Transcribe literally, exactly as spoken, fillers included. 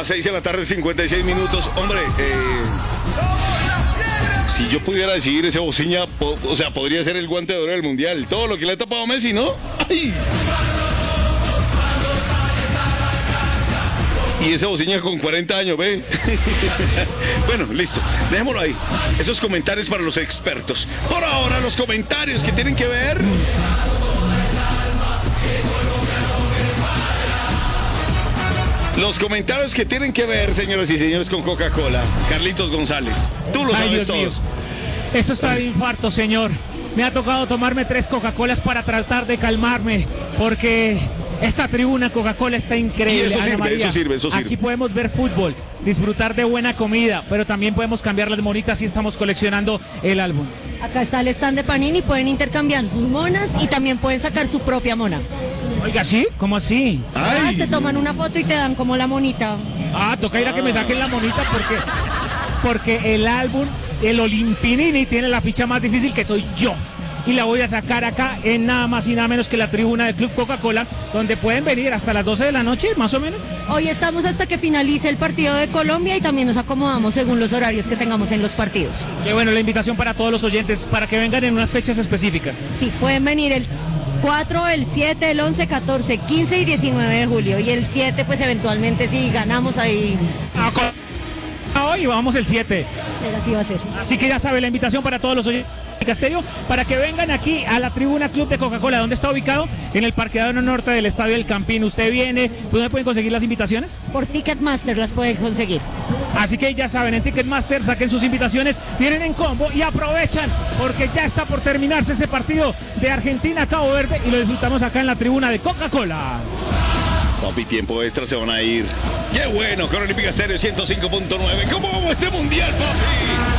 seis de la tarde, cincuenta y seis minutos. Hombre, eh, si yo pudiera decidir, ese Bociña, po, o sea, podría ser el guante de oro del Mundial. Todo lo que le ha tapado a Messi, ¿no? ¡Ay! Y ese Bociña con cuarenta años, ¿ve? Bueno, listo, dejémoslo ahí. Esos comentarios para los expertos. Por ahora, los comentarios que tienen que ver... Los comentarios que tienen que ver, señoras y señores, con Coca-Cola. Carlitos González, tú lo Ay, sabes Dios todos. mío. Eso está de infarto, señor. Me ha tocado tomarme tres Coca-Colas para tratar de calmarme, porque esta tribuna Coca-Cola está increíble. Y eso Ana sirve, María. eso sirve, eso sirve. Aquí podemos ver fútbol, disfrutar de buena comida, pero también podemos cambiar las monitas si estamos coleccionando el álbum. Acá está el stand de Panini, pueden intercambiar sus monas y también pueden sacar su propia mona. Oiga, ¿sí? ¿Cómo así? Ah, Ay. te toman una foto y te dan como la monita. Ah, toca ir a que me saquen la monita porque, porque el álbum, el Olimpinini, tiene la ficha más difícil que soy yo. Y la voy a sacar acá en nada más y nada menos que la tribuna del Club Coca-Cola, donde pueden venir hasta las doce de la noche, más o menos. Hoy estamos hasta que finalice el partido de Colombia y también nos acomodamos según los horarios que tengamos en los partidos. Qué bueno, la invitación para todos los oyentes, para que vengan en unas fechas específicas. Sí, pueden venir el cuatro, el siete, el once, catorce, quince y diecinueve de julio. Y el siete, pues eventualmente si ganamos ahí, Ah, co- Hoy vamos el siete. así va a ser. Así que ya sabe, la invitación para todos los oyentes de Castello, para que vengan aquí a la tribuna Club de Coca-Cola. ¿Dónde está ubicado? En el parqueadero norte del Estadio del Campín. Usted viene, ¿dónde pueden conseguir las invitaciones? Por Ticketmaster las pueden conseguir. Así que ya saben, en Ticketmaster saquen sus invitaciones, vienen en combo y aprovechan, porque ya está por terminarse ese partido de Argentina-Cabo Verde y lo disfrutamos acá en la tribuna de Coca-Cola. Papi, tiempo extra se van a ir. ¡Qué bueno! Corolímpica Stereo ciento cinco punto nueve. ¿Cómo vamos a este mundial, papi?